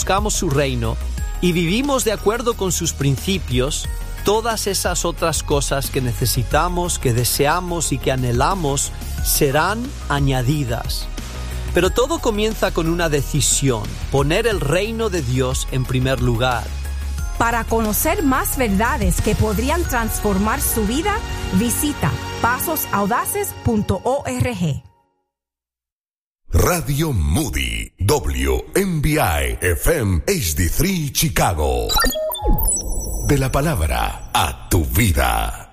buscamos su reino y vivimos de acuerdo con sus principios, todas esas otras cosas que necesitamos, que deseamos y que anhelamos serán añadidas. Pero todo comienza con una decisión: poner el reino de Dios en primer lugar. Para conocer más verdades que podrían transformar su vida, visita pasosaudaces.org. Radio Moody, WMBI FM HD3 Chicago. De la palabra a tu vida.